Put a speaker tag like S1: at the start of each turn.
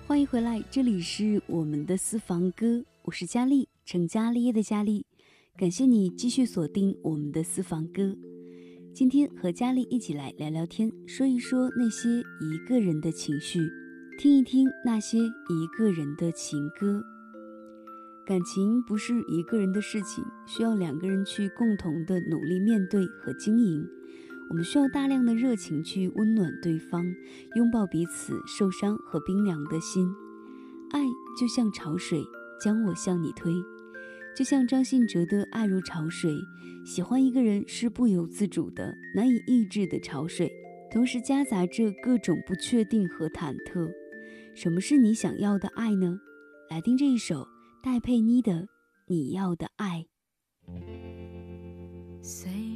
S1: 欢迎回来，这里是我们的私房歌，我是佳丽，成家立业的佳丽。感谢你继续锁定我们的私房歌。今天和佳丽一起来聊聊天，说一说那些一个人的情绪，听一听那些一个人的情歌。感情不是一个人的事情，需要两个人去共同的努力面对和经营。我们需要大量的热情去温暖对方，拥抱彼此受伤和冰凉的心。爱就像潮水，将我向你推。就像张信哲的爱如潮水，喜欢一个人是不由自主的、难以抑制的潮水，同时夹杂着各种不确定和忐忑。什么是你想要的爱呢？来听这一首戴佩妮的《你要的爱》。
S2: 岁